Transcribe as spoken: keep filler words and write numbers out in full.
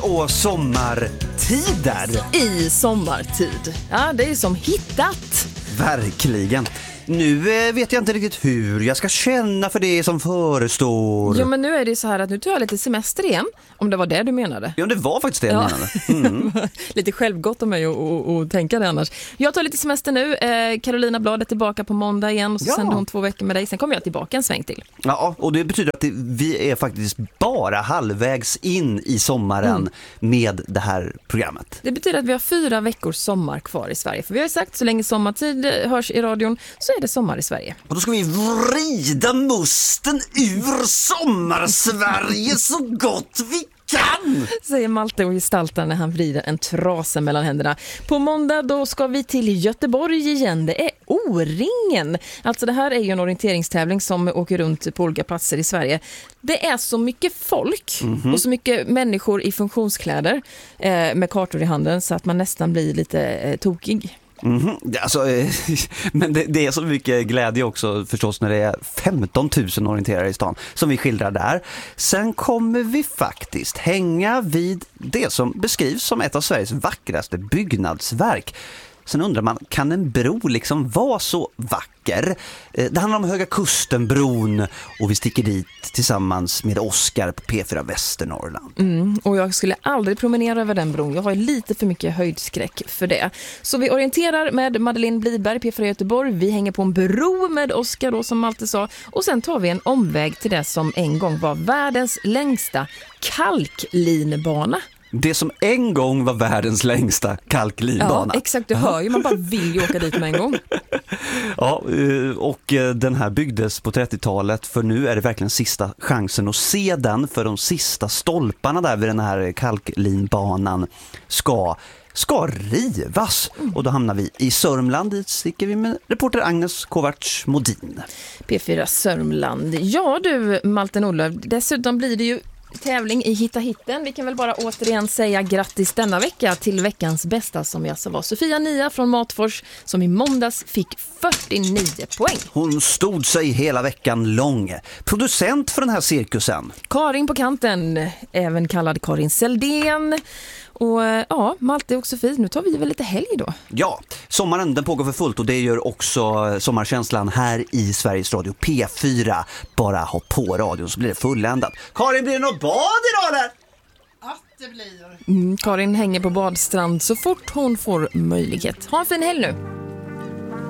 och sommartider. I sommartid. Ja, det är som hittat. Verkligen. Nu eh, vet jag inte riktigt hur jag ska känna för det som förestår. Ja, men nu är det så här att nu tar jag lite semester igen. Om det var det du menade. Ja, det var faktiskt det jag Ja. menade. Mm. Lite självgott av mig att tänka det annars. Jag tar lite semester nu. Eh, Carolina Blad är tillbaka på måndag igen. Och så Ja. sänder hon två veckor med dig. Sen kommer jag tillbaka en sväng till. Ja, och det betyder att det, vi är faktiskt bara halvvägs in i sommaren Mm. med det här programmet. Det betyder att vi har fyra veckors sommar kvar i Sverige. För vi har ju sagt så länge sommartid hörs i radion så är det sommar i Sverige. Och då ska vi vrida musten ur sommar-Sverige så gott vi kan! Säger Malte och gestaltar när han vrider en trasa mellan händerna. På måndag då ska vi till Göteborg igen. Det är O-ringen. Alltså det här är ju en orienteringstävling som åker runt på olika platser i Sverige. Det är så mycket folk mm-hmm. och så mycket människor i funktionskläder eh, med kartor i handen så att man nästan blir lite eh, tokig. Mm-hmm. Alltså, eh, men det, det är så mycket glädje också förstås när det är femton tusen orienterare i stan som vi skildrar där. Sen kommer vi faktiskt hänga vid det som beskrivs som ett av Sveriges vackraste byggnadsverk. Sen undrar man, kan en bro liksom vara så vacker? Det handlar om Höga Kustenbron och vi sticker dit tillsammans med Oskar på P fyra Västernorrland. Mm, och jag skulle aldrig promenera över den bron. Jag har lite för mycket höjdskräck för det. Så vi orienterar med Madeleine Bliberg, P fyra Göteborg. Vi hänger på en bro med Oskar då, som Malte sa. Och sen tar vi en omväg till det som en gång var världens längsta kalklinbana. Det som en gång var världens längsta kalklinbana. Ja, exakt. Du hör ju, man bara vill ju åka dit med en gång. Ja, och den här byggdes på trettiotalet för nu är det verkligen sista chansen att se den för de sista stolparna där vid den här kalklinbanan ska ska rivas. Mm. Och då hamnar vi i Sörmland, dit sticker vi med reporter Agnes Kovacs Modin. P fyra Sörmland. Ja du, Malte Nordlöf, dessutom blir det ju tävling i Hitta Hitten. Vi kan väl bara återigen säga grattis denna vecka till veckans bästa som jag sa var Sofia Nia från Matfors som i måndags fick fyrtionio poäng. Hon stod sig hela veckan lång. Producent för den här cirkusen. Karin på kanten, även kallad Karin Seldén. Och ja, Malte och Sofie, nu tar vi väl lite helg då. Ja, sommaren den pågår för fullt och det gör också sommarkänslan här i Sveriges Radio P fyra. Bara ha på radion så blir det fulländat. Karin, blir det något bad idag eller? Att det blir. Mm, Karin hänger på badstrand så fort hon får möjlighet. Ha en fin helg nu.